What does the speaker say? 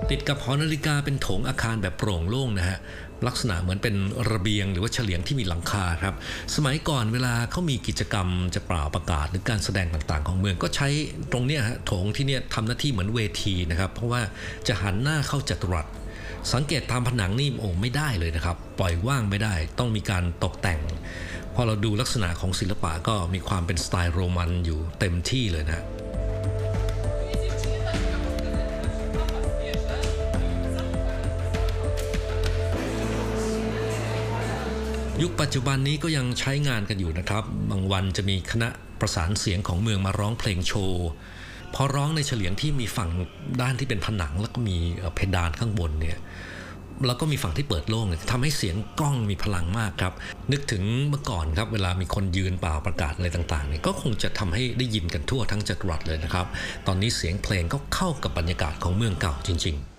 ติดกับหอนาฬิกาเป็นโถงอาคารแบบโปร่งโล่งนะฮะลักษณะเหมือนเป็นระเบียงหรือว่าเฉลียงที่มีหลังคาครับสมัยก่อนเวลาเขามีกิจกรรมจะเปล่าประกาศหรือการแสดงต่างๆของเมืองก็ใช้ตรงเนี้ยฮะโถงที่เนี่ยทำหน้าที่เหมือนเวทีนะครับเพราะว่าจะหันหน้าเข้าจัตุรัสสังเกตตามผนังนี่ไม่ได้เลยนะครับปล่อยว่างไม่ได้ต้องมีการตกแต่งพอเราดูลักษณะของศิลปะก็มีความเป็นสไตล์โรมันอยู่เต็มที่เลยนะยุคปัจจุบันนี้ก็ยังใช้งานกันอยู่นะครับบางวันจะมีคณะประสานเสียงของเมืองมาร้องเพลงโชว์พอร้องในเฉลียงที่มีฝั่งด้านที่เป็นผนังแล้วก็มีเพดานข้างบนเนี่ยแล้วก็มีฝั่งที่เปิดโล่งทำให้เสียงก้องมีพลังมากครับนึกถึงเมื่อก่อนครับเวลามีคนยืนเปล่าประกาศอะไรต่างๆเนี่ยก็คงจะทำให้ได้ยินกันทั่วทั้งจัตุรัสเลยนะครับตอนนี้เสียงเพลงก็เข้ากับบรรยากาศของเมืองเก่าจริงๆ